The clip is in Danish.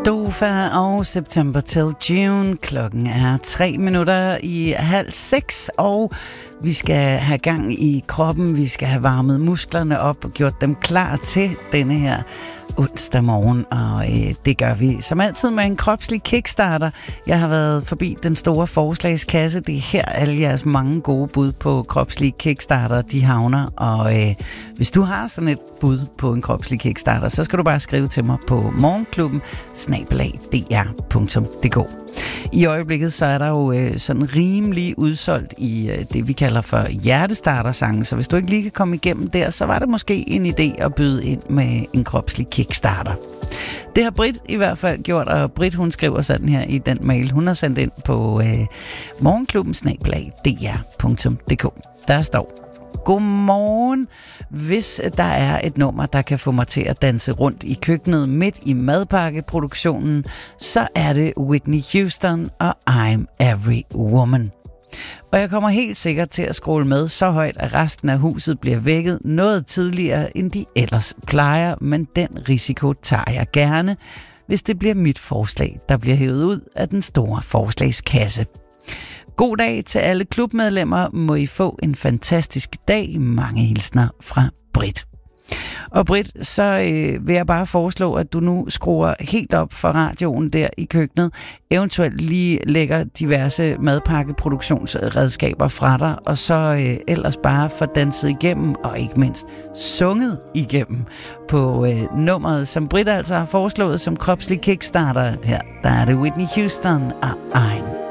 Dofa og September Till June. Klokken er 5:03, og vi skal have gang i kroppen. Vi skal have varmet musklerne op og gjort dem klar til denne her onsdag morgen, og det gør vi som altid med en kropslig kickstarter. Jeg har været forbi den store forslagskasse. Det er her alle jeres mange gode bud på kropslige kickstarter, de havner, og hvis du har sådan et bud på en kropslig kickstarter, så skal du bare skrive til mig på morgenklubben@dr.dk. I øjeblikket så er der jo sådan rimelig udsolgt i det, vi kalder for hjertestartersange, så hvis du ikke lige kan komme igennem der, så var det måske en idé at byde ind med en kropslig kickstarter. Det har Britt i hvert fald gjort, og Britt, hun skriver sådan her i den mail, hun har sendt ind på morgenklubben@dr.dk. Der står: Godmorgen. Hvis der er et nummer, der kan få mig til at danse rundt i køkkenet midt i madpakkeproduktionen, så er det Whitney Houston og I'm Every Woman. Og jeg kommer helt sikkert til at scrolle med så højt, at resten af huset bliver vækket noget tidligere, end de ellers plejer, men den risiko tager jeg gerne, hvis det bliver mit forslag, der bliver hævet ud af den store forslagskasse. God dag til alle klubmedlemmer. Må I få en fantastisk dag. Mange hilsner fra Britt. Og Britt, så vil jeg bare foreslå, at du nu skruer helt op for radioen der i køkkenet. Eventuelt lige lægger diverse madpakkeproduktionsredskaber fra dig, og så ellers bare får danset igennem, og ikke mindst sunget igennem på nummeret, som Britt altså har foreslået som kropslig kickstarter. Her der er det Whitney Houston og I'm